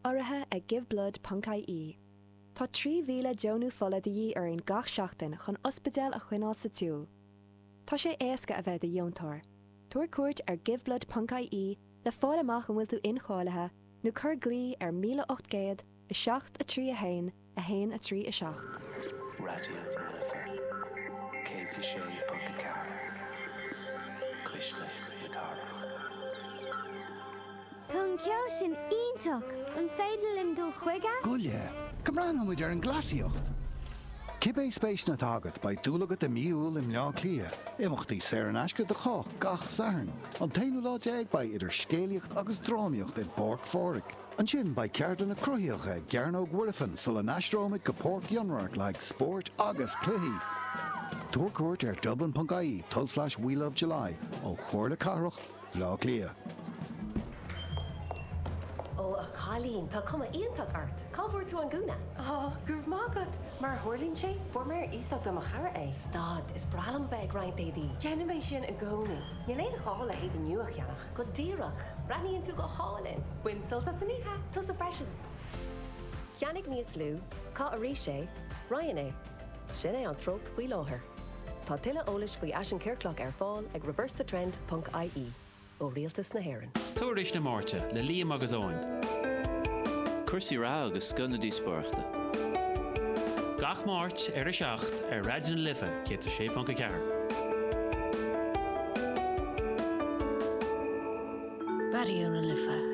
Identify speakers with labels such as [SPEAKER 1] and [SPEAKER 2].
[SPEAKER 1] oirithe ag giveblood.ie. Tá 3,000 deonú fola de dhí ar an gach seachtain chun ospidéal a chuinál sa túl. Tá sé éasca a bheith de dheontóir. Tuair cuairt ar giveblood.ie le fáil amach an bhfuil tú inchállathe nó chur glí ar 1800 a 7 a 1 a 3 a 7.
[SPEAKER 2] Radio Liffey. Katie Shea Punkacar. Krishna Yakara.
[SPEAKER 3] Tún ceol sin iontoch an féidir linn dul chuige?
[SPEAKER 4] Gullia, Cymraen hwn wedi ar yn glasiocht. Cibé spéis na tagad by dúlagad a miúil im leá clia. Imachtaí sér an asca de chách gach saharn. An tainú láid ag by idir scéaliocht agus drámiocht i Borg Fóric. An sin by ceardan na cruthíocha Gearnog Wirrafan sul an astrómid go Port Gionrach like sport agus cluí. Tuair cuairt ar Dublin.ie /We Love July ó chuirla carach leá clia.
[SPEAKER 5] A Colleen, tá cuma ionntach art. Cábhar tú an gúna?
[SPEAKER 6] Gurb mágad. Mar thuirlín sé, formar ísach do chara é.
[SPEAKER 5] Stad, is bralam bheith grind édí.
[SPEAKER 6] Genimé sin a gcónaí. Ní léad a cháil a héad nuach cheannach.
[SPEAKER 5] Go díreach, braníonn tú go hálinn.
[SPEAKER 6] Winsolta san ihe.
[SPEAKER 5] Tus a freisin. Cheannig níos lú, cá a rí sé, Ryan é. Sin é an trócht faoi láthair. Tá tuile eolais faoi as an ceirclach ar fáil ag reversethetrend.ie ó rialtas na hÉireann.
[SPEAKER 7] Tuairis na Márta le Liam agus Óin.
[SPEAKER 8] Cursaí rá agus sconadí spáirta.
[SPEAKER 7] Gach Máirt ar a 7 ar Radio Liffey céta sé Punkacar.
[SPEAKER 9] Radio na Liffey.